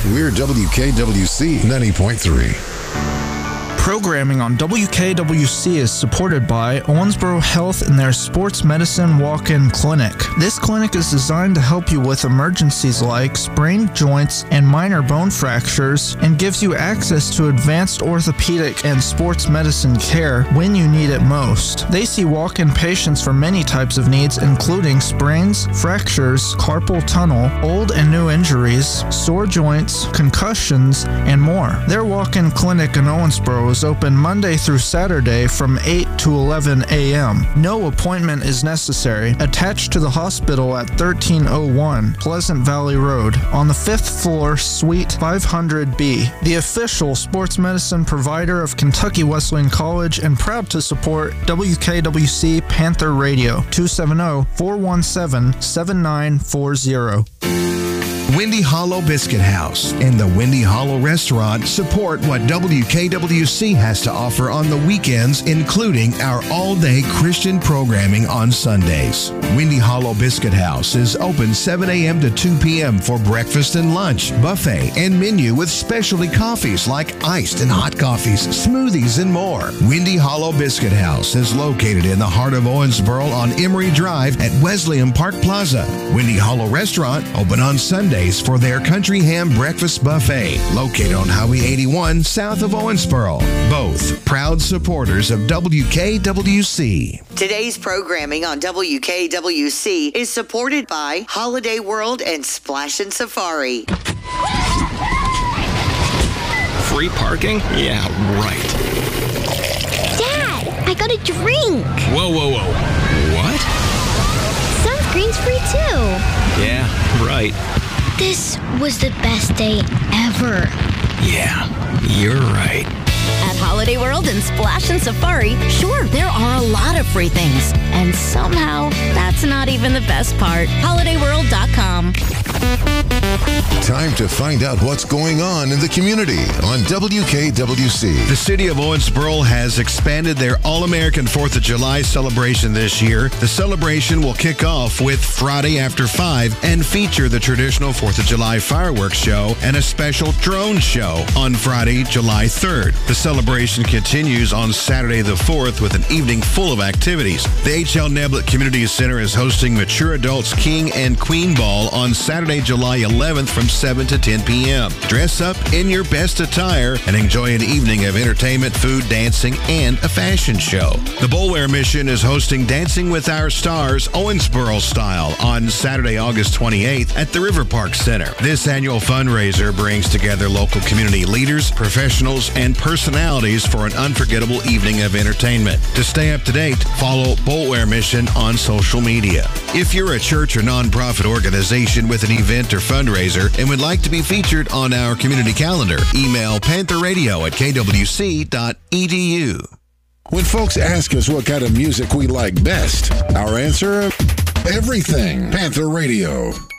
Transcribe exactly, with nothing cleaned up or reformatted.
We're W K W C ninety point three. Programming on W K W C is supported by Owensboro Health and their Sports Medicine Walk-In Clinic. This clinic is designed to help you with emergencies like sprained joints and minor bone fractures and gives you access to advanced orthopedic and sports medicine care when you need it most. They see walk-in patients for many types of needs, including sprains, fractures, carpal tunnel, old and new injuries, sore joints, concussions, and more. Their walk-in clinic in Owensboro is open Monday through Saturday from eight to eleven a.m. No appointment is necessary. Attached to the hospital at thirteen oh one Pleasant Valley Road on the fifth floor, Suite five hundred B. The official sports medicine provider of Kentucky Wesleyan College and proud to support W K W C Panther Radio. two seven zero, four one seven, seven nine four zero. Windy Hollow Biscuit House and the Windy Hollow Restaurant support what W K W C has to offer on the weekends, including our all-day Christian programming on Sundays. Windy Hollow Biscuit House is open seven a.m. to two p.m. for breakfast and lunch, buffet, and menu with specialty coffees like iced and hot coffees, smoothies, and more. Windy Hollow Biscuit House is located in the heart of Owensboro on Emory Drive at Wesleyan Park Plaza. Windy Hollow Restaurant open on Sundays for their country ham breakfast buffet, located on Highway eighty-one south of Owensboro. Both proud supporters of W K W C. Today's programming on W K W C is supported by Holiday World and Splash and Safari. Free parking? Yeah, right. Dad, I got a drink. Whoa, whoa, whoa. What? Sunscreen's free too. Yeah, right. This was the best day ever. Yeah, you're right. At Holiday World and Splash and Safari, sure, there are a lot of free things. And somehow, that's not even the best part. holiday world dot com. Time to find out what's going on in the community on W K W C. The city of Owensboro has expanded their All-American fourth of July celebration this year. The celebration will kick off with Friday after five and feature the traditional fourth of July fireworks show and a special drone show on Friday, July third. The celebration continues on Saturday the fourth with an evening full of activities. The H L Neblett Community Center is hosting Mature Adults King and Queen Ball on Saturday, July eleventh from seven to ten p.m. Dress up in your best attire and enjoy an evening of entertainment, food, dancing, and a fashion show. The Boulware Mission is hosting Dancing with Our Stars Owensboro style on Saturday, August twenty-eighth at the River Park Center. This annual fundraiser brings together local community leaders, professionals, and personalities for an unforgettable evening of entertainment. To stay up to date, follow Boulware Mission on social media. If you're a church or nonprofit organization with an event or fundraiser and would like to be featured on our community calendar, email panther radio at k w c dot e d u. When folks ask us what kind of music we like best, our answer, everything Panther Radio.